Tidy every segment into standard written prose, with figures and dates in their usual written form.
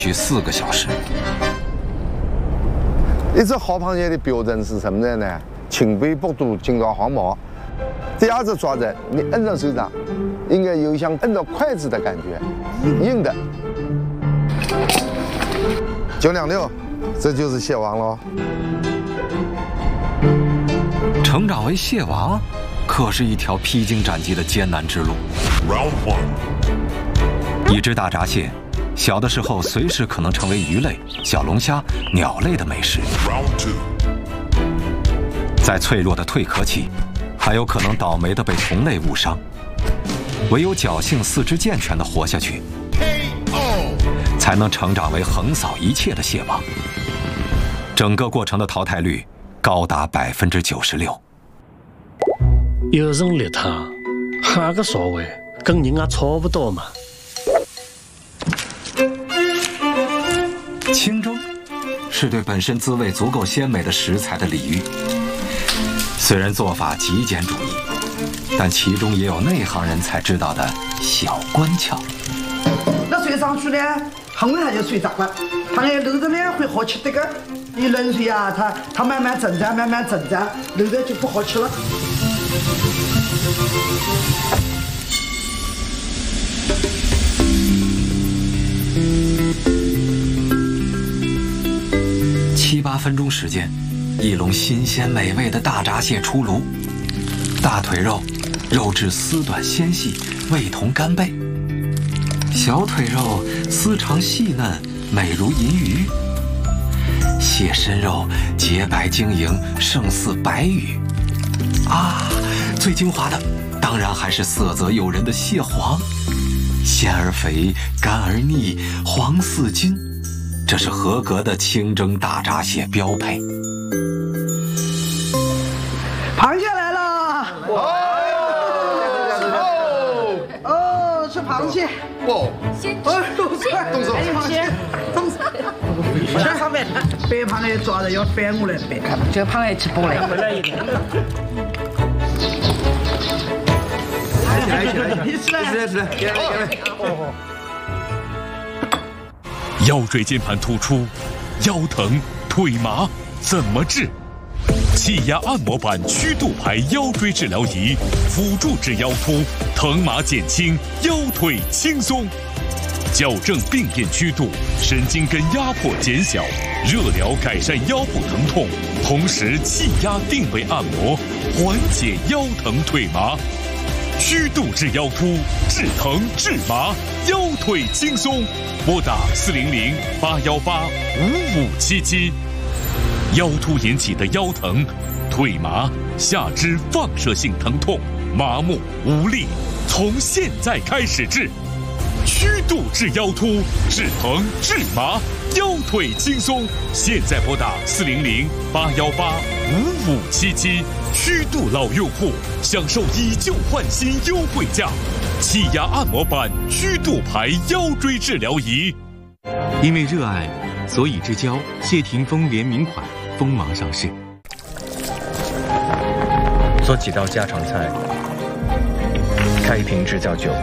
需4个小时。 一只好螃蟹的标准是什么呢？轻背不肚，紧抓黄毛。第二只抓着，你摁到手掌，应该有像摁到筷子的感觉，硬的。926，这就是蟹王喽。 成长为蟹王，可是一条披荆斩棘的艰难之路。一只大闸蟹，小的时候随时可能成为鱼类、小龙虾、鸟类的美食。在脆弱的蜕壳期，还有可能倒霉的被同类误伤。唯有侥幸四肢健全的活下去，才能成长为横扫一切的蟹王。整个过程的淘汰率高达96%。 有人猎它，哈个所谓，跟人家差不多嘛。 清蒸是对本身滋味足够鲜美的食材的礼遇。虽然做法极简主义，但其中也有内行人才知道的小关窍。 那水上去呢，很快它就睡着了。它那漏着呢会好吃这个，一冷水啊，它慢慢增长，慢慢增长，漏着就不好吃了。 7、8分钟时间，一笼新鲜美味的大闸蟹出炉。大腿肉，肉质丝短纤细，味同干贝；小腿肉丝长细嫩，美如银鱼；蟹身肉洁白晶莹，胜似白羽。啊，最精华的，当然还是色泽诱人的蟹黄，鲜而肥，干而腻，黄似金。这是合格的清蒸大闸蟹标配。 螃蟹来了！哦，是螃蟹。 哦， 先动手， 先动手。先上面，白螃蟹抓的要反过来掰， 这个螃蟹吃不来。 腰椎间盘突出、腰疼、腿麻怎么治？气压按摩板曲度排腰椎治疗仪，辅助治腰突，疼麻减轻，腰腿轻松。矫正病变曲度，神经根压迫减小，热疗改善腰部疼痛，同时气压定位按摩，缓解腰疼腿麻。曲度治腰突，治疼治麻，腰腿轻松。拨打400-818-5577。腰突引起的腰疼、腿麻、下肢放射性疼痛、麻木无力，从现在开始治。曲度治腰突，治疼治麻，腰腿轻松。现在拨打400-818-5577。曲度老用户享受以旧换新优惠价，气压按摩板曲度排腰椎治疗仪。 因为热爱，所以之交谢霆锋联名款锋芒上市。 做几道家常菜，开一瓶知交酒，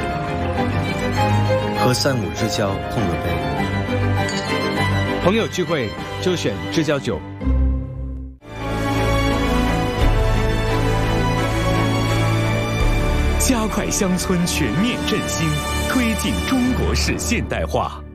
和3、5知交碰个杯。 朋友聚会就选知交酒。 加快乡村全面振兴，推进中国式现代化。